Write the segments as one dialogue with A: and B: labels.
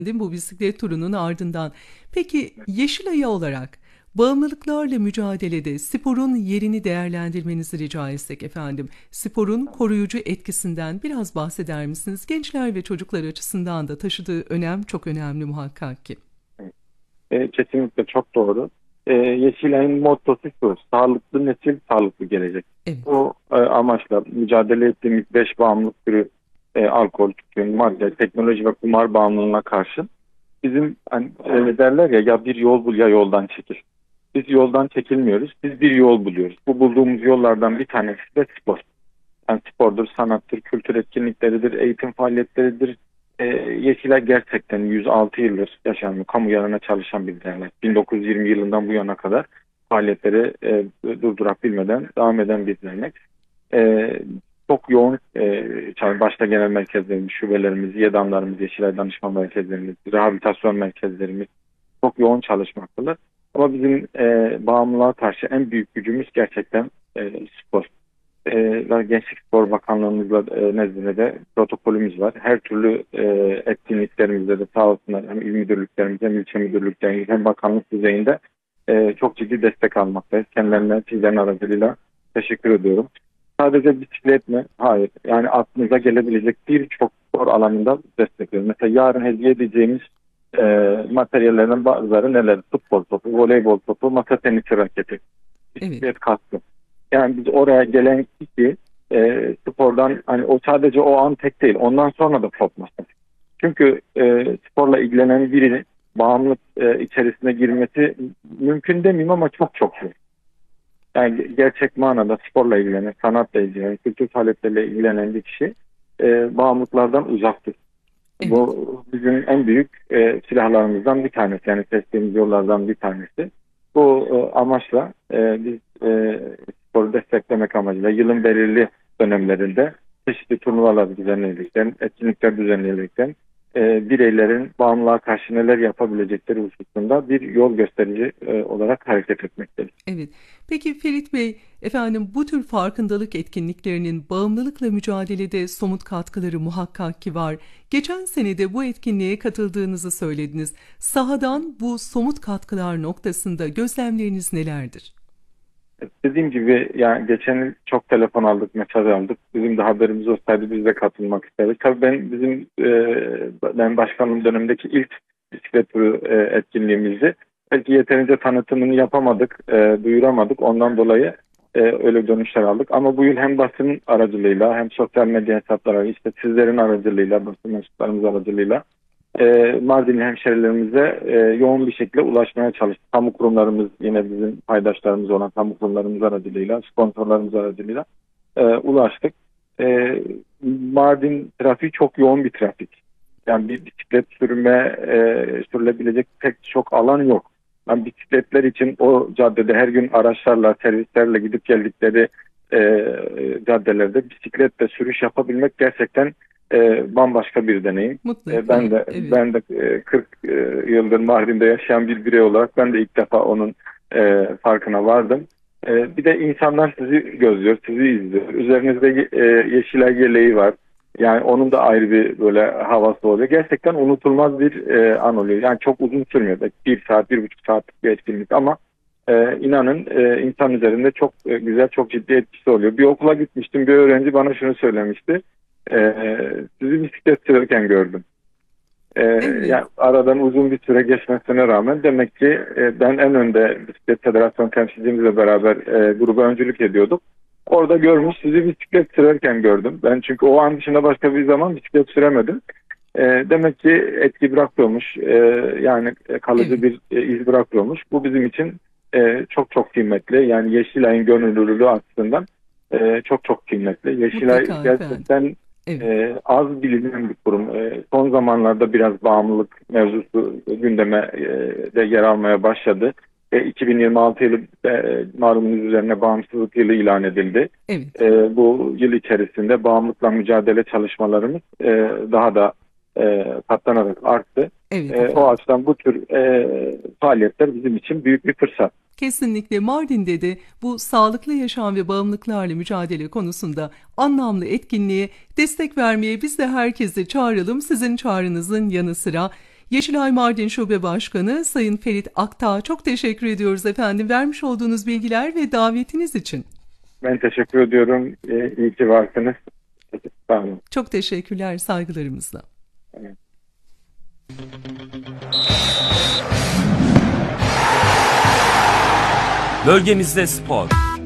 A: Değil mi? Bu bisiklet turunun ardından. Peki Yeşilaya olarak bağımlılıklarla mücadelede sporun yerini değerlendirmenizi rica etsek efendim. Sporun koruyucu etkisinden biraz bahseder misiniz? Gençler ve çocuklar açısından da taşıdığı önem çok önemli muhakkak ki.
B: Kesinlikle çok doğru. Yeşilay'ın mottosu şu: sağlıklı nesil, sağlıklı gelecek.
A: Evet,
B: Bu amaçla mücadele ettiğimiz 5 bağımlılık türü, alkol, tütün, madde, teknoloji ve kumar bağımlılığına karşı bizim hani, derler ya, ya bir yol bul ya yoldan çekil. Biz yoldan çekilmiyoruz, biz bir yol buluyoruz. Bu bulduğumuz yollardan bir tanesi de spor. Yani spordur, sanattır, kültür etkinlikleridir, eğitim faaliyetleridir. Yeşilay gerçekten 106 yıldır yaşayan, kamu yararına çalışan bir dernek. 1920 yılından bu yana kadar faaliyetleri durdurabilmeden devam eden bir dernek. E, Çok yoğun, başta genel merkezlerimiz, şubelerimiz, YEDAM'larımız, Yeşilay Danışma Merkezlerimiz, rehabilitasyon merkezlerimiz çok yoğun çalışmaktadır. Ama bizim bağımlılığa karşı en büyük gücümüz gerçekten spor. Gençlik Spor Bakanlığımızla nezdinde de protokolümüz var. Her türlü etkinliklerimizde de sağ olsunlar hem il müdürlüklerimiz hem ilçe müdürlüklerimiz hem bakanlık düzeyinde çok ciddi destek almaktayız. Kendilerine sizlerin aracılığıyla teşekkür ediyorum. Sadece bisiklet mi? Hayır. Yani aklınıza gelebilecek birçok spor alanında destekliyoruz. Mesela yarın hediye edeceğimiz materyallerden bazıları neler? Futbol topu, voleybol topu, masa tenisi raketi,
A: evet,
B: bisiklet kaskı. Yani biz oraya gelen kişi spordan, hani o sadece o an tek değil, ondan sonra da kopmasın. Çünkü sporla ilgilenen biri bağımlılık içerisine girmesi mümkün demeyeyim ama çok çok zor. Yani gerçek manada sporla ilgilenen, sanatla ilgilenen, kültür faaliyetleriyle ilgilenen bir kişi bağımlılıklardan uzaktır.
A: evet.
B: Bu bizim en büyük silahlarımızdan bir tanesi. Yani seçtiğimiz yollardan bir tanesi. Bu amaçla biz sporu desteklemek amacıyla yılın belirli dönemlerinde çeşitli turnuvalar düzenleyerekten, etkinlikler düzenleyerekten bireylerin bağımlılığa karşı neler yapabilecekleri hususunda bir yol gösterici olarak hareket etmektedir.
A: Evet. Peki Ferit Bey, efendim bu tür farkındalık etkinliklerinin bağımlılıkla mücadelede somut katkıları muhakkak ki var. Geçen sene de bu etkinliğe katıldığınızı söylediniz. Sahadan bu somut katkılar noktasında gözlemleriniz nelerdir?
B: Dediğim gibi yani geçen yıl çok telefon aldık, mesaj aldık. Bizim de haberimiz olsaydı biz de katılmak isterdik. Tabii ben başkanlığım dönemindeki ilk bisiklet turu etkinliğimizdi. Belki yeterince tanıtımını yapamadık, duyuramadık. Ondan dolayı öyle dönüşler aldık. Ama bu yıl hem basın aracılığıyla hem sosyal medya hesapları, işte sizlerin aracılığıyla, basın mensuplarımız aracılığıyla Mardinli hemşerilerimize yoğun bir şekilde ulaşmaya çalıştık. Kamu kurumlarımız, yine bizim paydaşlarımız olan kamu kurumlarımız aracılığıyla, sponsorlarımız aracılığıyla ulaştık. E, Mardin trafiği çok yoğun bir trafik. Yani bir bisiklet sürülebilecek pek çok alan yok. Yani bisikletler için o caddede her gün araçlarla, servislerle gidip geldikleri caddelerde bisikletle sürüş yapabilmek gerçekten bambaşka bir deneyim.
A: Mutlaka,
B: Ben de
A: evet.
B: ben de 40 yıldır Mardin'de yaşayan bir birey olarak ben de ilk defa onun farkına vardım. Bir de insanlar sizi gözlüyor, sizi izliyor. Üzerinizde Yeşilay yeleği var. Yani onun da ayrı bir böyle havası oluyor. Gerçekten unutulmaz bir an oluyor. Yani çok uzun sürmüyor. Belki 1 saat, 1,5 saatlik bir etkinlik ama inanın insan üzerinde çok güzel, çok ciddi etkisi oluyor. Bir okula gitmiştim, bir öğrenci bana şunu söylemişti. Sizi bisiklet sürerken gördüm.
A: Evet,
B: Yani aradan uzun bir süre geçmesine rağmen demek ki ben en önde bisiklet federasyon temsilcimizle beraber gruba öncülük ediyorduk. Orada görmüş, sizi bisiklet sürerken gördüm. Ben çünkü o an dışında başka bir zaman bisiklet süremedim. Demek ki etki bırakıyormuş. Yani kalıcı
A: evet.
B: bir iz bırakıyormuş. Bu bizim için çok çok kıymetli. Yani Yeşilay'ın gönüllülüğü açısından çok çok kıymetli. Yeşilay
A: Mutlaka efendim.
B: gerçekten
A: Evet.
B: az bilinen bir kurum. Son zamanlarda biraz bağımlılık mevzusu gündeme de yer almaya başladı. 2026 yılı malumunuz üzerine bağımsızlık yılı ilan edildi.
A: Evet.
B: Bu yıl içerisinde bağımlılıkla mücadele çalışmalarımız daha da katlanarak arttı.
A: Evet
B: O
A: efendim.
B: açıdan bu tür faaliyetler bizim için büyük bir fırsat.
A: Kesinlikle Mardin'de de bu sağlıklı yaşam ve bağımlılıklarla mücadele konusunda anlamlı etkinliğe destek vermeye biz de herkesi çağıralım. Sizin çağrınızın yanı sıra Yeşilay Mardin Şube Başkanı Sayın Ferit Aktağ, çok teşekkür ediyoruz efendim vermiş olduğunuz bilgiler ve davetiniz için.
B: Ben teşekkür ediyorum. İyi ki varsınız. Sağ olun.
A: Çok teşekkürler, saygılarımızla.
B: Evet.
C: Bölgemizde spor.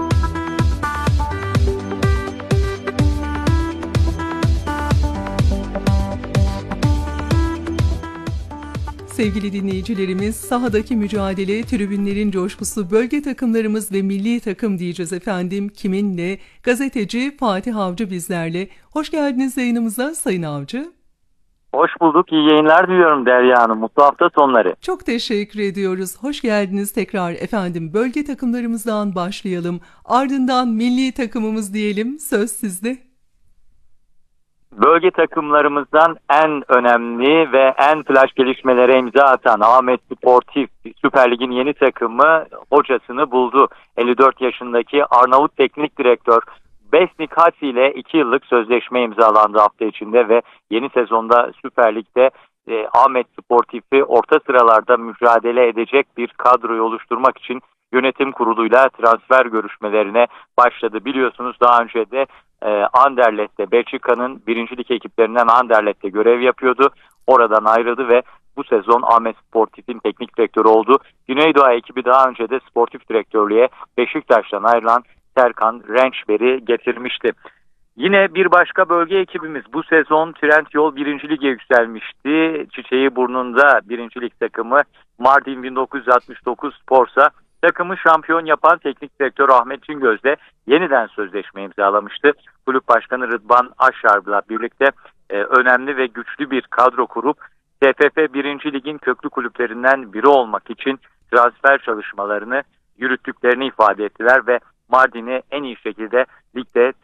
A: Sevgili dinleyicilerimiz, sahadaki mücadele, tribünlerin coşkusu, bölge takımlarımız ve milli takım diyeceğiz efendim. Kiminle? Gazeteci Fatih Avcı bizlerle. Hoş geldiniz yayınımıza Sayın Avcı.
D: Hoş bulduk. İyi yayınlar diliyorum Derya Hanım. Mutlu hafta sonları.
A: Çok teşekkür ediyoruz. Hoş geldiniz tekrar efendim. Bölge takımlarımızdan başlayalım. Ardından milli takımımız diyelim. Söz sizde.
D: Bölge takımlarımızdan en önemli ve en flash gelişmelere imza atan Ahmet Sportif Süper Lig'in yeni takımı hocasını buldu. 54 yaşındaki Arnavut Teknik Direktör Besnik Hati ile 2 yıllık sözleşme imzalandı hafta içinde ve yeni sezonda Süper Lig'de Ahmet Sportif'i orta sıralarda mücadele edecek bir kadroyu oluşturmak için yönetim kuruluyla transfer görüşmelerine başladı. Biliyorsunuz daha önce de Anderlecht'te, Belçika'nın 1. Lig ekiplerinden Anderlecht'te görev yapıyordu. Oradan ayrıldı ve bu sezon Ahmet Sportif'in teknik direktörü oldu. Güneydoğu ekibi daha önce de sportif direktörlüğe Beşiktaş'tan ayrılan Serkan Rençber'i getirmişti. Yine bir başka bölge ekibimiz bu sezon Trendyol 1. Lig'e yükselmişti. Çiçeği burnunda 1. Lig takımı Mardin 1969 Spor'sa takımı şampiyon yapan teknik direktör Ahmet Cingöz'le yeniden sözleşme imzalamıştı. Kulüp Başkanı Rıdvan Aşar'la birlikte önemli ve güçlü bir kadro kurup TFF 1. Lig'in köklü kulüplerinden biri olmak için transfer çalışmalarını yürüttüklerini ifade ettiler ve Mardin'i en iyi şekilde ligde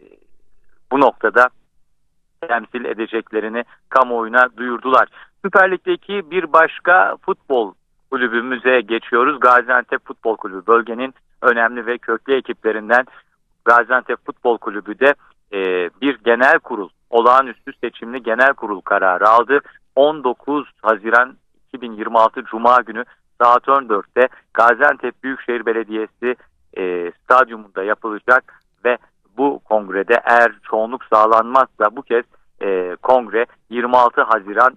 D: bu noktada temsil edeceklerini kamuoyuna duyurdular. Süper Lig'deki bir başka futbol kulübümüze geçiyoruz. Gaziantep Futbol Kulübü bölgenin önemli ve köklü ekiplerinden. Gaziantep Futbol Kulübü de bir genel kurul, olağanüstü seçimli genel kurul kararı aldı. 19 Haziran 2026 Cuma günü saat 14'te Gaziantep Büyükşehir Belediyesi stadyumunda yapılacak ve bu kongrede eğer çoğunluk sağlanmazsa bu kez kongre 26 Haziran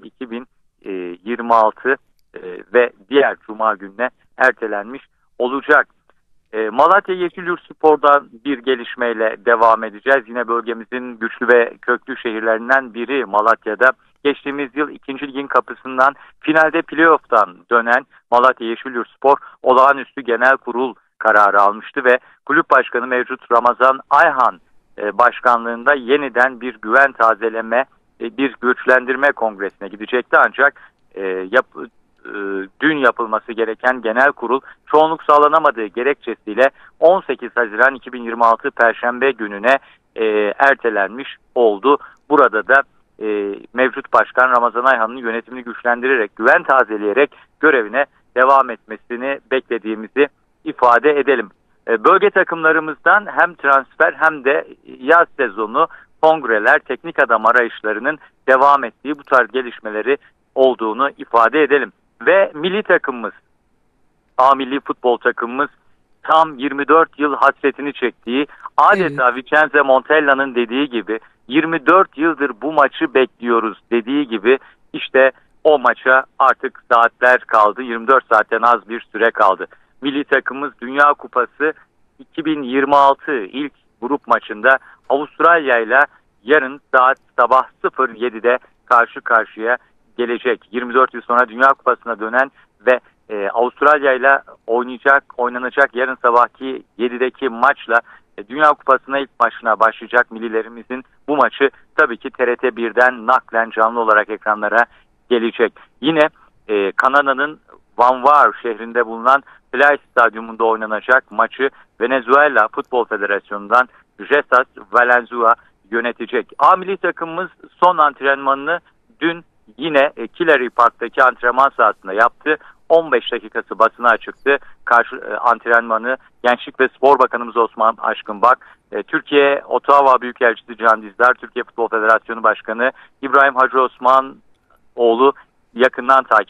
D: 2026 ve diğer Cuma gününe ertelenmiş olacak. Malatya Yeşilyurtspor'dan bir gelişmeyle devam edeceğiz. Yine bölgemizin güçlü ve köklü şehirlerinden biri Malatya'da. Geçtiğimiz yıl 2. Ligin kapısından finalde playoff'tan dönen Malatya Yeşilyurtspor olağanüstü genel kurul kararı almıştı ve kulüp başkanı mevcut Ramazan Ayhan başkanlığında yeniden bir güven tazeleme, bir güçlendirme kongresine gidecekti ancak dün yapılması gereken genel kurul çoğunluk sağlanamadığı gerekçesiyle 18 Haziran 2026 Perşembe gününe ertelenmiş oldu. Burada da mevcut başkan Ramazan Ayhan'ın yönetimini güçlendirerek, güven tazeleyerek görevine devam etmesini beklediğimizi ifade edelim. Bölge takımlarımızdan hem transfer hem de yaz sezonu kongreler, teknik adam arayışlarının devam ettiği bu tarz gelişmeleri olduğunu ifade edelim. Ve milli takımımız, A milli futbol takımımız tam 24 yıl hasretini çektiği, adeta Vincenzo Montella'nın dediği gibi 24 yıldır bu maçı bekliyoruz dediği gibi işte o maça artık saatler kaldı. 24 saatten az bir süre kaldı. Milli takımımız Dünya Kupası 2026 ilk grup maçında Avustralya ile yarın sabah 07'de karşı karşıya gelecek. 24 yıl sonra Dünya Kupası'na dönen ve Avustralya ile oynanacak yarın sabahki 7'deki maçla Dünya Kupası'na ilk maçına başlayacak millilerimizin bu maçı tabii ki TRT 1'den naklen canlı olarak ekranlara gelecek. Yine Kanada'nın Vancouver şehrinde bulunan Play Stadyumunda oynanacak maçı Venezuela Futbol Federasyonu'ndan Jesus Valenzuela yönetecek. A milli takımımız son antrenmanını dün yine Killary Park'taki antrenman sahasında yaptı. 15 dakikası basına açıktı. Antrenmanı Gençlik ve Spor Bakanımız Osman Aşkınbak, Türkiye Ottawa Büyükelçisi Can Dizdar, Türkiye Futbol Federasyonu Başkanı İbrahim Hacı Osman oğlu yakından takip